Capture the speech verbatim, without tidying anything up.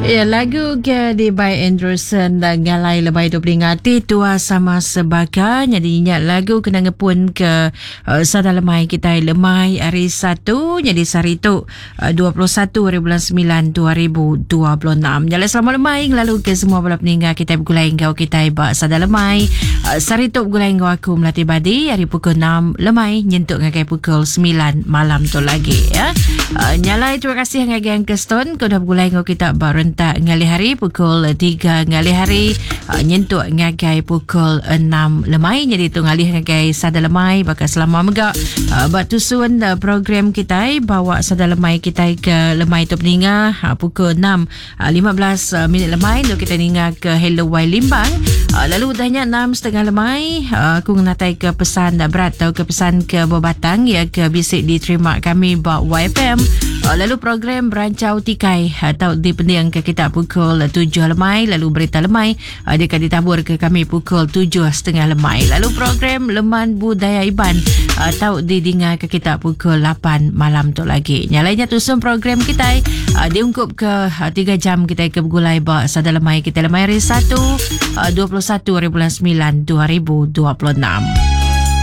Ya, lagu ke di by Anderson dan galai lebay tu peringati tua sama sebagai jadi ingat lagu kena ngepun ke uh, sada lemai kita lemai hari satu jadi sari tu uh, dua puluh satu hari bulan sembilan dua ribu dua puluh enam. Jadi selamat lemai lalu ke semua bala peninggal kita bergulai ngau kita ba sada lemai uh, sari tu bergulai ngau aku melatih badi hari pukul enam lemai nyentuk ngakai pukul sembilan malam tu lagi ya. Uh, nyalai terima kasih ngagai ke Stone kau dah bergulai ngau kita baru tak ngali hari pukul tiga ngali hari uh, nyentuk ngagai pukul enam lemai jadi tu ngali ngagai sada lemai bakal selama megak uh, batu suan uh, program kita bawa sada lemai kita ke lemai tu peninga uh, pukul enam uh, lima belas uh, minit lemai tu kita ninga ke Hello Wai Limbang uh, lalu udahnya enam setengah lemai uh, aku ngatai ke pesan uh, berat atau ke pesan ke Bobatang ya ke bisik diterima kami ba Y F M. Uh, lalu program berancau tikai atau di pendiang ke kita pukul tujuh lemai lalu berita lemai uh, dia akan ditabur ke kami pukul tujuh setengah lemai lalu program Leman Budaya Iban atau uh, didengar ke kita pukul lapan malam tu lagi nyalainya tusun program kita uh, diungkup ke uh, tiga jam kita ke bergulai ba sada lemai kita lemai hari satu uh, dua puluh satu hari bulan sembilan dua ribu dua puluh enam.